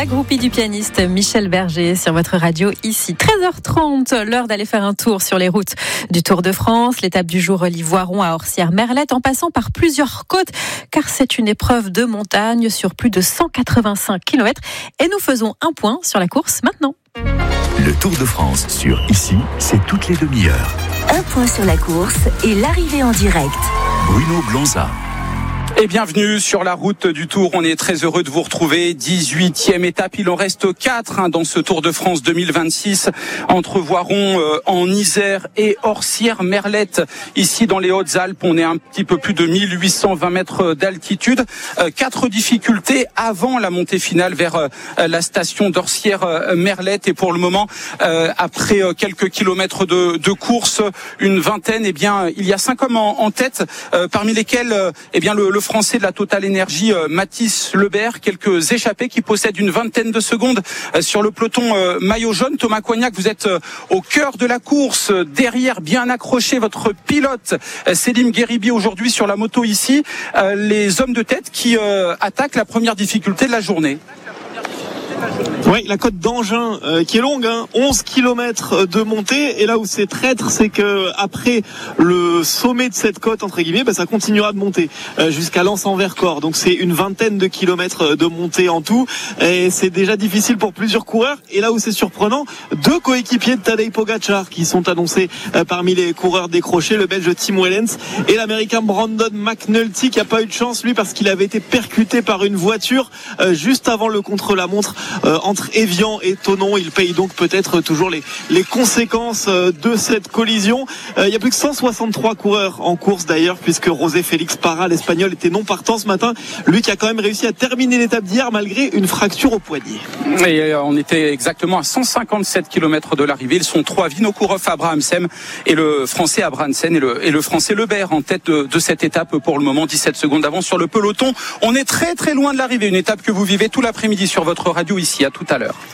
la groupie du pianiste Michel Berger sur votre radio ici. 13h30, l'heure d'aller faire un tour sur les routes du Tour de France. L'étape du jour relie Voiron à Orsières-Merlette en passant par plusieurs côtes car c'est une épreuve de montagne sur plus de 185 km. Et nous faisons un point sur la course maintenant. Le Tour de France sur Ici, c'est toutes les demi-heures. Un point sur la course et l'arrivée en direct. Bruno Blanza. Et bienvenue sur la route du Tour. On est très heureux de vous retrouver. 18e étape. Il en reste 4 dans ce Tour de France 2026 entre Voiron en Isère et Orsières-Merlette. Ici dans les Hautes-Alpes, on est un petit peu plus de 1820 mètres d'altitude. 4 difficultés avant la montée finale vers la station d'Orsières-Merlette. Et pour le moment, après quelques kilomètres de course, une vingtaine, eh bien, il y a 5 hommes en tête, parmi lesquels, eh bien, le Français de la Total Énergie, Mathis Lebert, quelques échappés qui possèdent une vingtaine de secondes sur le peloton maillot jaune. Thomas Coignac, vous êtes au cœur de la course, derrière, bien accroché, votre pilote Selim Gueribi aujourd'hui sur la moto ici. Les hommes de tête qui attaquent la première difficulté de la journée. Oui, la côte d'Angin qui est longue, 11 km de montée. Et là où c'est traître, c'est que après le sommet de cette côte, entre guillemets, ça continuera de monter jusqu'à Lens-en-Vercors. Donc c'est une vingtaine de kilomètres de montée en tout. Et c'est déjà difficile pour plusieurs coureurs. Et là où c'est surprenant, 2 coéquipiers de Tadej Pogačar qui sont annoncés parmi les coureurs décrochés, le Belge Tim Wellens et l'Américain Brandon McNulty qui a pas eu de chance lui parce qu'il avait été percuté par une voiture juste avant le contre-la-montre entre Évian et Thonon. Il paye donc peut-être toujours les conséquences de cette collision. Il y a plus que 163 coureurs en course d'ailleurs, puisque José Félix Parra, l'Espagnol, était non partant ce matin. Lui qui a quand même réussi à terminer l'étape d'hier malgré une fracture au poignet. Et on était exactement à 157 km de l'arrivée. Ils sont 3, Vinokourov, Abrahamsen et le Français Abrahamsen et le Français Lebert en tête de cette étape pour le moment. 17 secondes d'avance sur le peloton. On est très très loin de l'arrivée. Une étape que vous vivez tout l'après-midi sur votre radio ici. À tout à l'heure.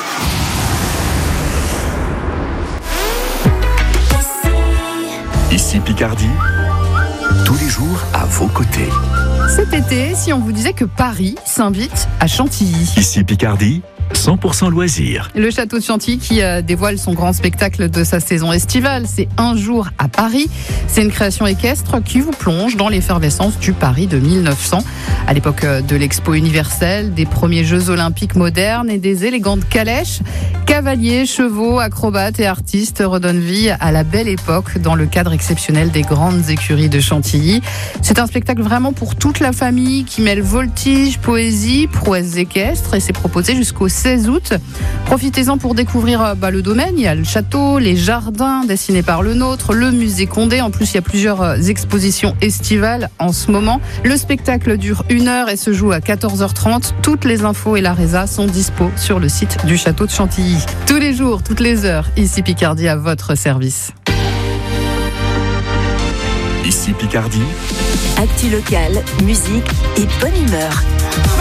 Ici Picardie, tous les jours à vos côtés. Cet été, si on vous disait que Paris s'invite à Chantilly. Ici Picardie, 100% loisirs. Le château de Chantilly qui dévoile son grand spectacle de sa saison estivale, c'est Un jour à Paris. C'est une création équestre qui vous plonge dans l'effervescence du Paris de 1900. À l'époque de l'Expo universelle, des premiers Jeux olympiques modernes et des élégantes calèches. Cavaliers, chevaux, acrobates et artistes redonnent vie à la belle époque dans le cadre exceptionnel des grandes écuries de Chantilly. C'est un spectacle vraiment pour toute la famille qui mêle voltige, poésie, prouesses équestres et c'est proposé jusqu'au 16 août. Profitez-en pour découvrir le domaine. Il y a le château, les jardins dessinés par le nôtre, le musée Condé. En plus, il y a plusieurs expositions estivales en ce moment. Le spectacle dure 1 heure et se joue à 14h30. Toutes les infos et la résa sont dispo sur le site du château de Chantilly. Tous les jours, toutes les heures, ici Picardie à votre service. Ici Picardie. Actu locale, musique et bonne humeur.